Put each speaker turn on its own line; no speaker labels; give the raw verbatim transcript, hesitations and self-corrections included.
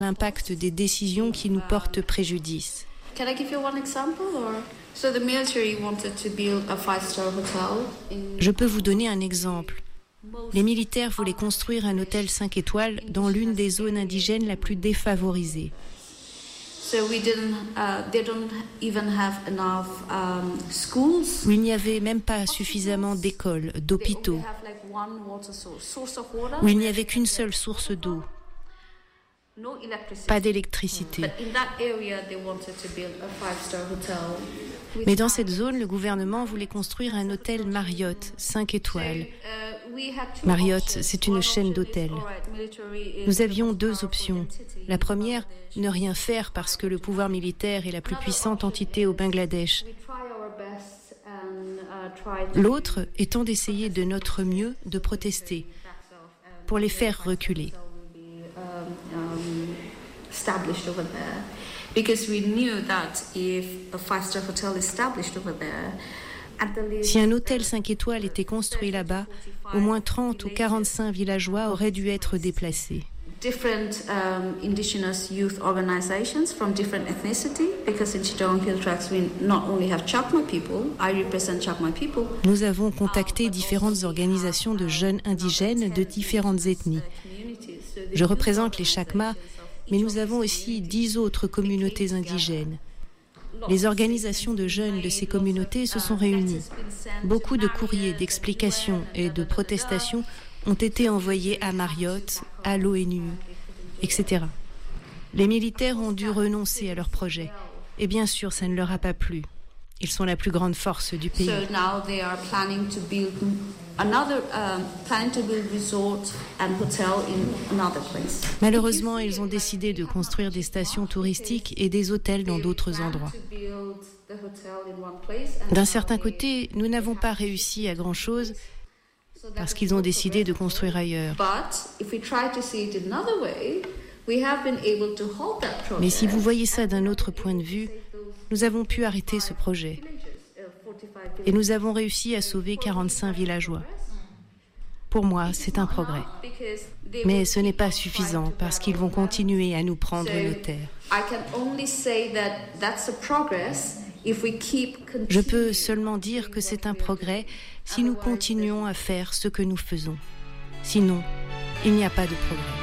l'impact des décisions qui nous portent préjudice.
Can I give you one example or so the military wanted to build a five-star hotel in...
Je peux vous donner un exemple. Les militaires voulaient construire un hôtel cinq étoiles dans l'une des zones indigènes la plus défavorisée.
So we didn't, uh, they don't even have enough um, schools.
Où il n'y avait même pas suffisamment d'écoles, d'hôpitaux.
They have like one water source, source of water.
Où il n'y avait qu'une seule source d'eau.
No electricity.
Pas d'électricité.
But in that area they wanted to build a five-star hotel.
Mais dans cette zone, le gouvernement voulait construire un hôtel Marriott, cinq étoiles. Marriott, c'est une chaîne d'hôtels. Nous avions deux options. La première, ne rien faire parce que le pouvoir militaire est la plus puissante entité au Bangladesh. L'autre étant d'essayer de notre mieux de protester pour les faire reculer.
Established over there because we knew that if a five-star hotel established over there,
si un hôtel cinq étoiles était construit là-bas, au moins trente ou quarante-cinq villageois auraient dû être déplacés.
Different um, indigenous youth organizations from different ethnicity because in Chittagong Hill Tracts we not only have Chakma people, I represent Chakma people.
Nous avons contacté différentes organisations de jeunes indigènes de différentes ethnies. Je représente les Chakma, mais nous avons aussi dix autres communautés indigènes. Les organisations de jeunes de ces communautés se sont réunies. Beaucoup de courriers d'explications et de protestations ont été envoyés à Marriott, à l'ONU, et cetera. Les militaires ont dû renoncer à leur projet. Et bien sûr, ça ne leur a pas plu. Ils sont la plus grande force du pays.
So now they are planning to build another, um, planning to build resort and hotel in another place.
Malheureusement, ils ont décidé de construire des stations touristiques et des hôtels dans d'autres endroits. D'un certain côté, nous n'avons pas réussi à grand-chose parce qu'ils ont décidé de construire ailleurs. Mais si vous voyez ça d'un autre point de vue, nous avons pu arrêter ce projet et nous avons réussi à sauver quarante-cinq villageois. Pour moi, c'est un progrès. Mais ce n'est pas suffisant parce qu'ils vont continuer à nous prendre nos terres. Je peux seulement dire que c'est un progrès si nous continuons à faire ce que nous faisons. Sinon, il n'y a pas de progrès.